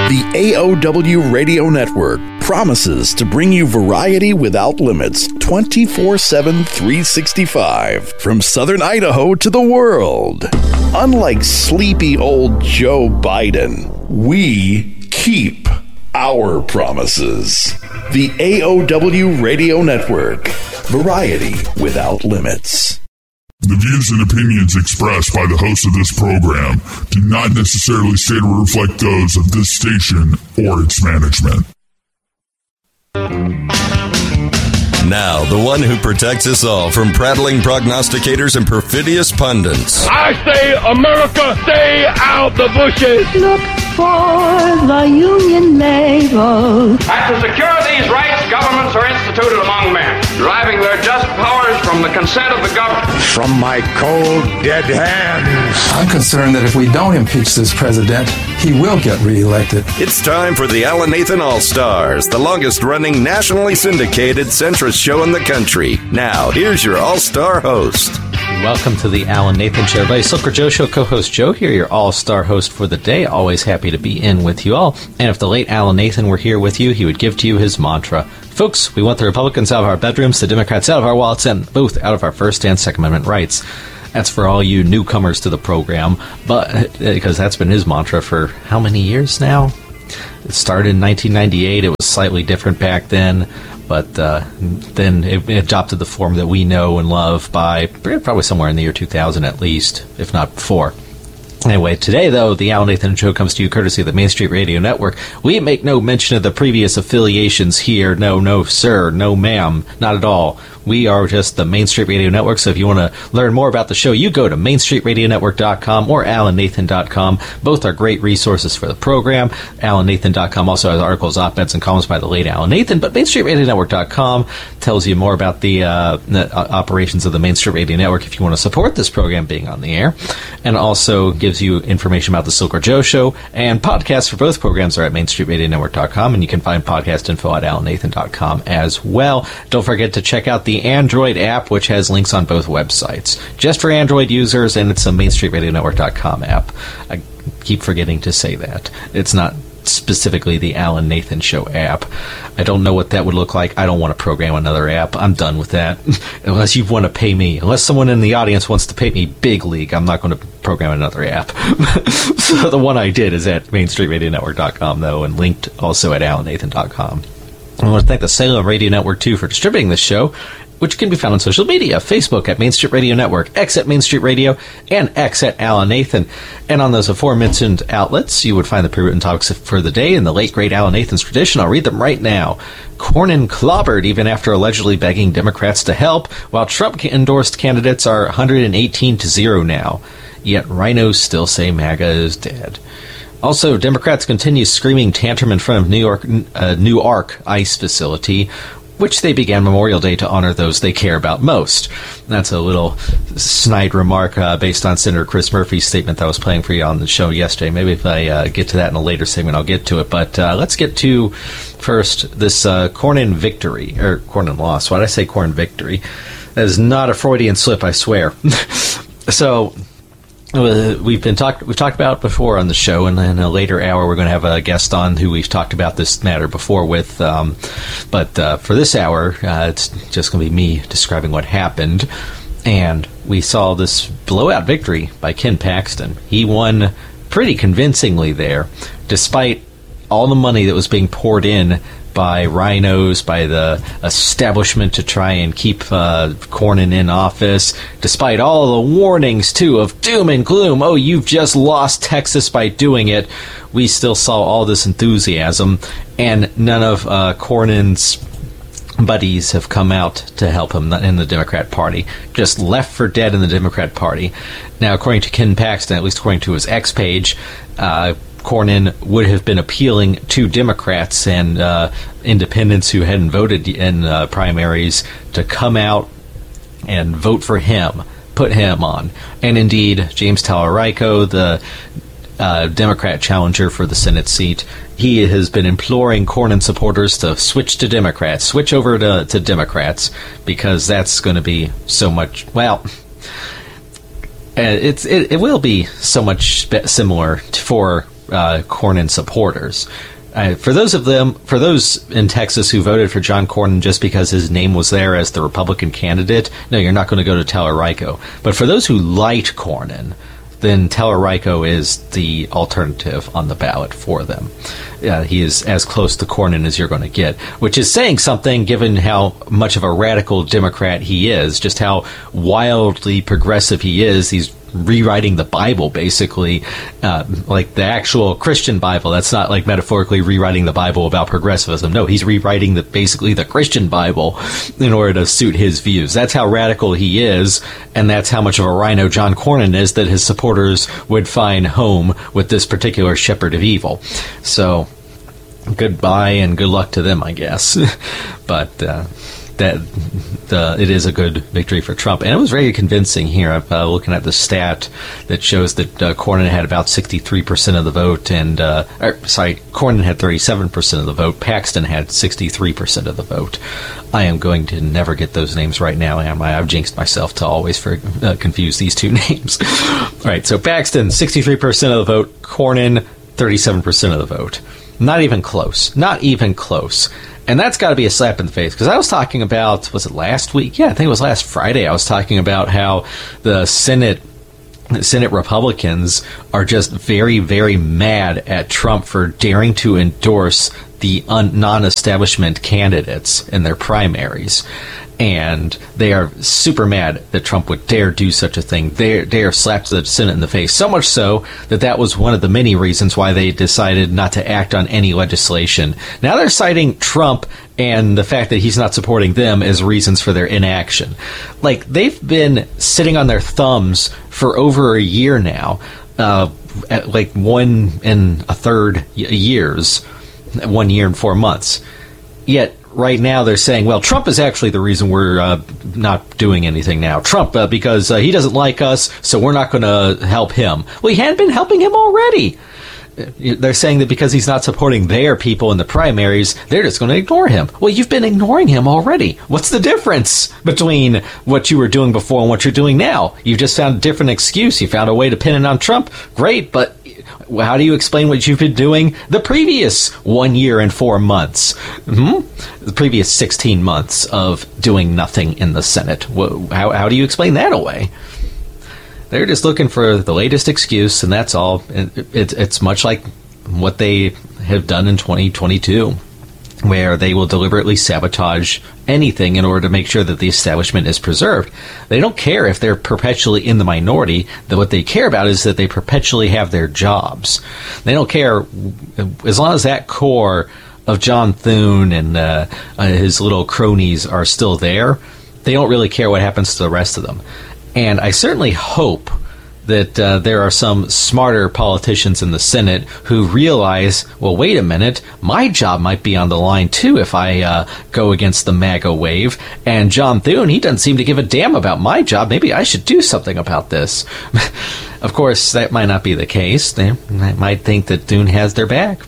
The AOW Radio Network promises to bring you variety without limits 24/7, 365 from Southern Idaho to the world. Unlike sleepy old Joe Biden, we keep our promises. The AOW Radio Network. Variety without limits. The views and opinions expressed by the host of this program do not necessarily state or reflect those of this station or its management. Now, the one who protects us all from prattling prognosticators and perfidious pundits. I say, America, stay out the bushes. Look for the Union label. And to secure these rights, governments are instituted among men, deriving their just powers from the consent of the governed. From my cold, dead hands. I'm concerned that if we don't impeach this president, he will get reelected. It's time for the Alan Nathan All-Stars, the longest-running, nationally syndicated centrist show in the country. Now, here's your all-star host. Welcome to the Alan Nathan Show. Everybody, Silker Joe Show co-host Joe here, your all-star host for the day. Always happy to be in with you all. And if the late Alan Nathan were here with you, he would give to you his mantra. Folks, we want the Republicans out of our bedrooms, the Democrats out of our wallets, and both out of our First and Second Amendment rights. That's for all you newcomers to the program, but because that's been his mantra for how many years now? It started in 1998. It was slightly different back then, but then it adopted the form that we know and love by probably somewhere in the year 2000 at least, if not before. Anyway, today, though, the Alan Nathan Show comes to you courtesy of the Main Street Radio Network. We make no mention of the previous affiliations here. No, sir. No, ma'am. Not at all. We are just the Main Street Radio Network, so if you want to learn more about the show, you go to mainstreetradionetwork.com or allennathan.com. Both are great resources for the program. allennathan.com also has articles, op-eds, and columns by the late Alan Nathan, but mainstreetradionetwork.com tells you more about the operations of the Main Street Radio Network if you want to support this program being on the air, and also gives you information about the Silker Joe Show, and podcasts for both programs are at mainstreetradionetwork.com, and you can find podcast info at allennathan.com as well. Don't forget to check out the Android app, which has links on both websites. Just for Android users, and it's a mainstreetradionetwork.com app. I keep forgetting to say that. It's not specifically the Alan Nathan Show app. I don't know what that would look like. I don't want to program another app. I'm done with that. Unless you want to pay me. Unless someone in the audience wants to pay me big league, I'm not going to program another app. So the one I did is at mainstreetradionetwork.com, though, and linked also at allennathan.com. I want to thank the Salem Radio Network, too, for distributing this show, which can be found on social media, Facebook at Main Street Radio Network, X at Main Street Radio, and X at Alan Nathan. And on those aforementioned outlets, you would find the pre-written topics for the day in the late, great Alan Nathan's tradition. I'll read them right now. Cornyn clobbered even after allegedly begging Democrats to help, while Trump-endorsed candidates are 118-0 now. Yet rhinos still say MAGA is dead. Also, Democrats continue screaming tantrum in front of New Ark ICE facility, which they began Memorial Day to honor those they care about most. That's a little snide remark based on Senator Chris Murphy's statement that I was playing for you on the show yesterday. Maybe if I get to that in a later segment, I'll get to it. But let's get to, first, this Cornyn victory, or Cornyn loss. Why did I say Cornyn victory? That is not a Freudian slip, I swear. So we've talked about before on the show, and in a later hour we're going to have a guest on who we've talked about this matter before with. But for this hour, it's just going to be me describing what happened. And we saw this blowout victory by Ken Paxton. He won pretty convincingly there, despite all the money that was being poured in by rhinos, by the establishment to try and keep Cornyn in office, despite all the warnings, too, of doom and gloom. Oh, you've just lost Texas by doing it. We still saw all this enthusiasm, and none of Cornyn's buddies have come out to help him in the Democrat Party. Just left for dead in the Democrat Party. Now, according to Ken Paxton, at least according to his X page, Cornyn would have been appealing to Democrats and independents who hadn't voted in primaries to come out and vote for him, put him on. And indeed, James Talarico, the Democrat challenger for the Senate seat, he has been imploring Cornyn supporters to switch to Democrats, switch over to Democrats, because that's going to be so much, well, it will be so much similar for Cornyn supporters. For those in Texas who voted for John Cornyn just because his name was there as the Republican candidate, no, you're not going to go to Tellerico. But for those who liked Cornyn, then Tellerico is the alternative on the ballot for them. He is as close to Cornyn as you're going to get, which is saying something given how much of a radical Democrat he is, just how wildly progressive he is. He's rewriting the Bible, basically, like the actual Christian Bible. That's not like metaphorically rewriting the Bible about progressivism. No, he's rewriting basically the Christian Bible in order to suit his views. That's how radical he is, and that's how much of a rhino John Cornyn is, that his supporters would find home with this particular shepherd of evil. So, goodbye and good luck to them, I guess. But it is a good victory for Trump, and it was very convincing here. I'm looking at the stat that shows that Cornyn had about 63% of the vote, and Cornyn had 37% of the vote. Paxton had 63% of the vote. I am going to never get those names right now, am I? I've jinxed myself to always confuse these two names. All right, so Paxton, 63% of the vote. Cornyn, 37% of the vote. Not even close. Not even close. And that's got to be a slap in the face, because I was talking about, was it last week? Yeah, I think it was last Friday. I was talking about how the Senate Republicans are just very, very mad at Trump for daring to endorse the non-establishment candidates in their primaries. And they are super mad that Trump would dare do such a thing. They are slapped the Senate in the face. So much so that was one of the many reasons why they decided not to act on any legislation. Now they're citing Trump and the fact that he's not supporting them as reasons for their inaction. Like, they've been sitting on their thumbs for over a year now, at like 1 1/3 years, 1 year and 4 months. Yet, right now they're saying, well, Trump is actually the reason we're not doing anything now. Trump, because he doesn't like us, so we're not going to help him. Well, he had been helping him already. They're saying that because he's not supporting their people in the primaries, they're just going to ignore him. Well, you've been ignoring him already. What's the difference between what you were doing before and what you're doing now? You just found a different excuse. You found a way to pin it on Trump. Great, but how do you explain what you've been doing the previous 1 year and 4 months? The previous 16 months of doing nothing in the Senate. How do you explain that away? They're just looking for the latest excuse, and that's all. It's much like what they have done in 2022, where they will deliberately sabotage anything in order to make sure that the establishment is preserved. They don't care if they're perpetually in the minority. What they care about is that they perpetually have their jobs. They don't care as long as that core of John Thune and his little cronies are still there. They don't really care what happens to the rest of them. And I certainly hope that there are some smarter politicians in the Senate who realize, well, wait a minute, my job might be on the line too if I go against the MAGA wave. And John Thune, he doesn't seem to give a damn about my job. Maybe I should do something about this. Of course, that might not be the case. They might think that Thune has their back.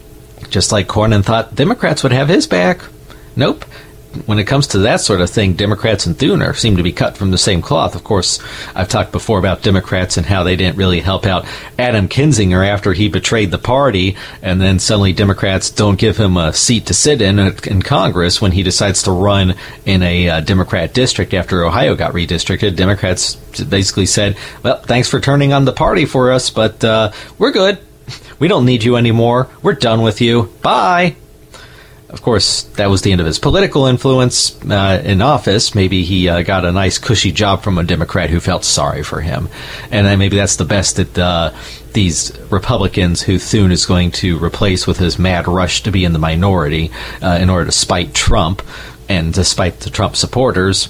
Just like Cornyn thought Democrats would have his back. Nope. When it comes to that sort of thing, Democrats and Thune seem to be cut from the same cloth. Of course, I've talked before about Democrats and how they didn't really help out Adam Kinzinger after he betrayed the party, and then suddenly Democrats don't give him a seat to sit in Congress when he decides to run in a Democrat district after Ohio got redistricted. Democrats basically said, well, thanks for turning on the party for us, but we're good. We don't need you anymore. We're done with you. Bye. Of course, that was the end of his political influence in office. Maybe he got a nice, cushy job from a Democrat who felt sorry for him. And then maybe that's the best that these Republicans who Thune is going to replace with his mad rush to be in the minority in order to spite Trump and to spite the Trump supporters.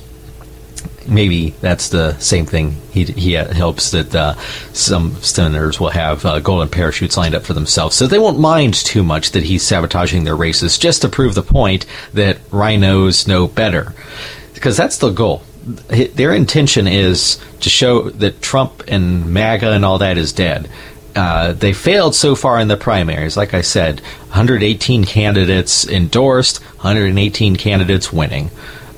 Maybe that's the same thing. He hopes that some senators will have golden parachutes lined up for themselves, so they won't mind too much that he's sabotaging their races, just to prove the point that rhinos know better. Because that's the goal. Their intention is to show that Trump and MAGA and all that is dead. They failed so far in the primaries. Like I said, 118 candidates endorsed, 118 candidates winning.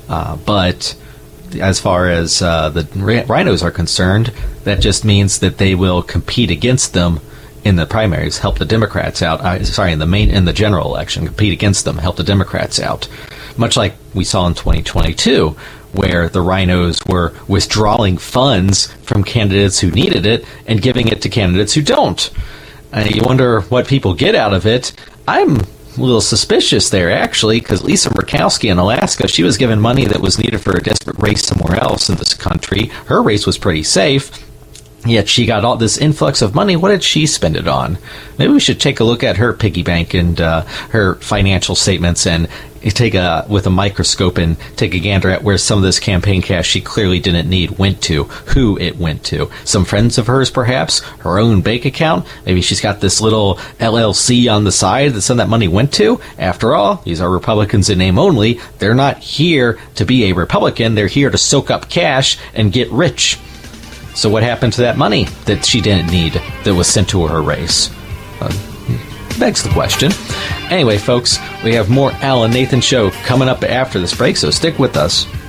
But as far as the rhinos are concerned, that just means that they will compete against them in the primaries, help the Democrats out. In the general election, compete against them, help the Democrats out. Much like we saw in 2022, where the rhinos were withdrawing funds from candidates who needed it and giving it to candidates who don't. You wonder what people get out of it. I'm a little suspicious there, actually, because Lisa Murkowski in Alaska, she was given money that was needed for a desperate race somewhere else in this country. Her race was pretty safe, yet she got all this influx of money. What did she spend it on? Maybe we should take a look at her piggy bank and her financial statements and with a microscope and take a gander at where some of this campaign cash she clearly didn't need went to, who it went to. Some friends of hers, perhaps, her own bank account. Maybe she's got this little LLC on the side that some of that money went to. After all, these are Republicans in name only. They're not here to be a Republican. They're here to soak up cash and get rich. So what happened to that money that she didn't need that was sent to her race? Begs the question. Anyway, folks, we have more Alan Nathan Show coming up after this break, so stick with us.